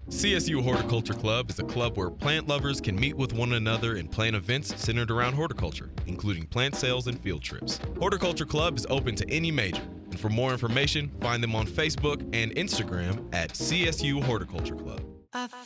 CSU Horticulture Club is a club where plant lovers can meet with one another and plan events centered around horticulture, including plant sales and field trips. Horticulture Club is open to any major, and for more information, find them on Facebook and Instagram at CSU Horticulture Club. I